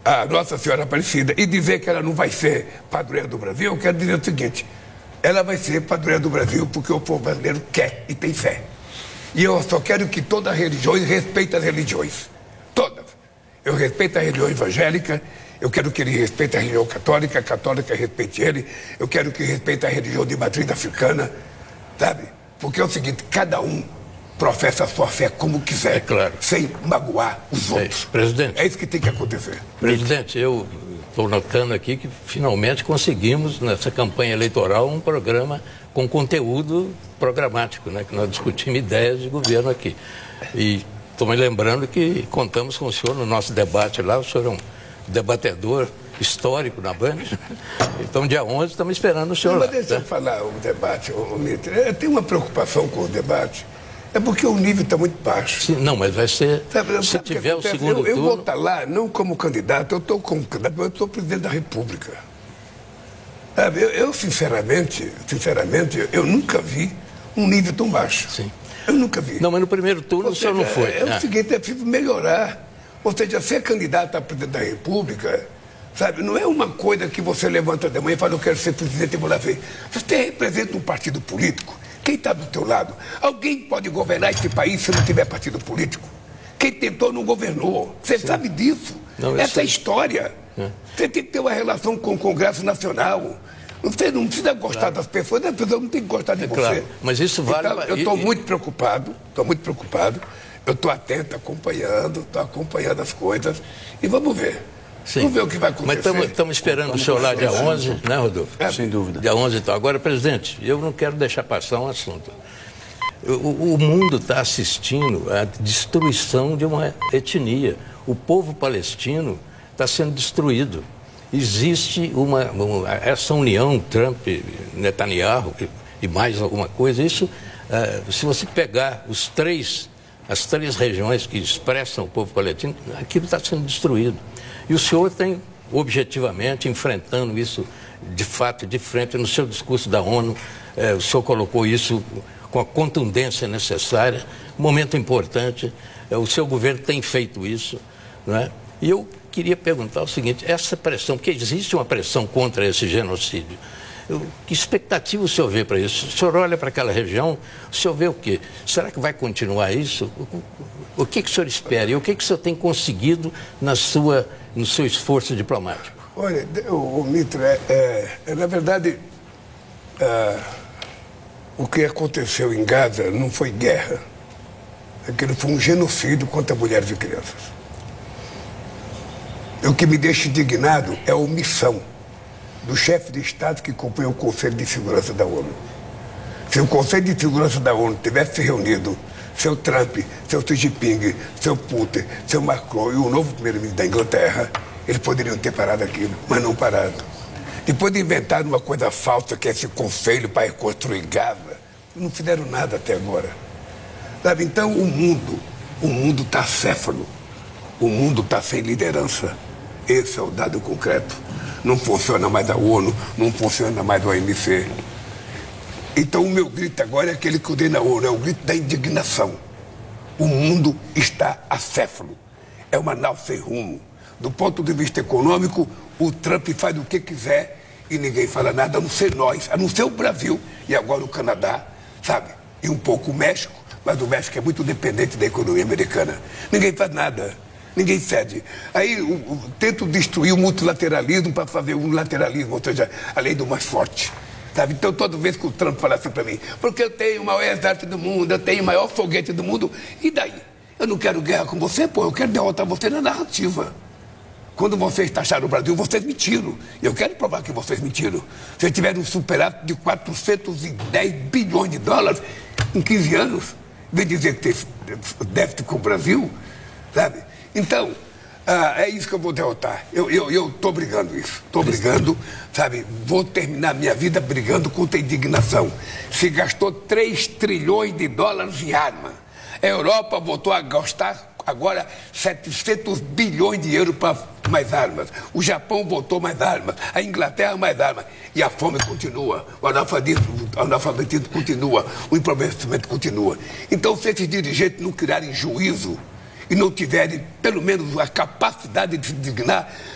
a Nossa Senhora Aparecida e dizer que ela não vai ser padroeira do Brasil, eu quero dizer o seguinte: ela vai ser padroeira do Brasil porque o povo brasileiro quer e tem fé. E eu só quero que todas as religiões respeitem as religiões. Todas. Eu respeito a religião evangélica, eu quero que ele respeite a religião católica, a católica respeite ele, eu quero que respeite a religião de matriz africana, sabe? Porque é o seguinte, cada um professa a sua fé como quiser, claro, sem magoar os outros. Presidente, é isso que tem que acontecer. Presidente, eu estou notando aqui que finalmente conseguimos, nessa campanha eleitoral, um programa com conteúdo programático, né? Que nós discutimos ideias de governo aqui. E estou me lembrando que contamos com o senhor no nosso debate lá, o senhor é um debatedor histórico na Band. Então, dia 11, estamos esperando o senhor lá. Mas deixa eu falar o debate, Mitre. Eu tenho uma preocupação com o debate. É porque o nível está muito baixo. Sim, não, mas vai ser... se tiver o segundo turno... Eu vou estar lá, não como candidato, eu estou como candidato, mas eu sou presidente da República. Sabe, eu sinceramente, eu nunca vi um nível tão baixo. Sim. Eu nunca vi. Não, mas no primeiro turno o senhor não foi. É o seguinte, é preciso melhorar. Ou seja, ser candidato a presidente da República, sabe, não é uma coisa que você levanta de manhã e fala, eu quero ser presidente e vou lá ver. Você representa um partido político. Quem está do teu lado? Alguém pode governar esse país se não tiver partido político? Quem tentou não governou. Você sabe disso. Não, essa é a história. Você tem que ter uma relação com o Congresso Nacional. Você não precisa gostar das pessoas, as pessoas não têm que gostar de você. Claro, mas isso vale... Então, eu estou muito preocupado, eu estou atento, acompanhando as coisas e vamos ver. Sim. Vamos ver o que vai acontecer. Mas estamos esperando o senhor lá dia 11, né, Rodolfo? Sem dúvida. Dia 11 então. Agora, presidente, eu não quero deixar passar um assunto. O mundo está assistindo à destruição de uma etnia. O povo palestino está sendo destruído. Existe essa união Trump-Netanyahu e mais alguma coisa. Isso, se você pegar as três regiões que expressam o povo palestino, aquilo está sendo destruído. E o senhor tem, objetivamente, enfrentando isso de fato, de frente, no seu discurso da ONU, o senhor colocou isso com a contundência necessária, momento importante, o seu governo tem feito isso, não é? E eu queria perguntar o seguinte, essa pressão, porque existe uma pressão contra esse genocídio, que expectativa o senhor vê para isso? O senhor olha para aquela região, o senhor vê o quê? Será que vai continuar isso? O que o senhor espera e o que o senhor tem conseguido no seu esforço diplomático? Olha, o Mitre, na verdade, o que aconteceu em Gaza não foi guerra. Aquilo foi um genocídio contra mulheres e crianças. O que me deixa indignado é a omissão do chefe de Estado que compõe o Conselho de Segurança da ONU. Se o Conselho de Segurança da ONU tivesse se reunido, seu Trump, seu Xi Jinping, seu Putin, seu Macron e o novo primeiro-ministro da Inglaterra, eles poderiam ter parado aquilo, mas não pararam. Depois de inventar uma coisa falsa, que é esse conselho para reconstruir Gaza, não fizeram nada até agora. Sabe? Então o mundo está acéfalo, o mundo está sem liderança. Esse é o dado concreto. Não funciona mais a ONU, não funciona mais o OMC. Então o meu grito agora é aquele que eu dei na ONU, é o grito da indignação. O mundo está acéfalo. É uma nau sem rumo. Do ponto de vista econômico, o Trump faz o que quiser e ninguém fala nada, a não ser nós, a não ser o Brasil e agora o Canadá, sabe? E um pouco o México, mas o México é muito dependente da economia americana. Ninguém faz nada. Ninguém cede. Aí tento destruir o multilateralismo para fazer o unilateralismo, ou seja, a lei do mais forte. Sabe? Então, toda vez que o Trump fala assim para mim, porque eu tenho o maior exército do mundo, eu tenho o maior foguete do mundo, e daí? Eu não quero guerra com você, pô, eu quero derrotar você na narrativa. Quando vocês taxaram o Brasil, vocês mentiram. Eu quero provar que vocês mentiram. Vocês tiveram um superávit de 410 bilhões de dólares em 15 anos. Vem dizer que tem déficit com o Brasil, sabe? Então, é isso que eu vou derrotar. Eu estou brigando isso. Estou brigando, sabe? Vou terminar minha vida brigando contra a indignação. Se gastou 3 trilhões de dólares em arma. A Europa voltou a gastar agora 700 bilhões de euros para mais armas. O Japão voltou mais armas. A Inglaterra mais armas. E a fome continua. O analfabetismo continua. O empobrecimento continua. Então, se esses dirigentes não criarem juízo e não tiverem, pelo menos, a capacidade de se indignar,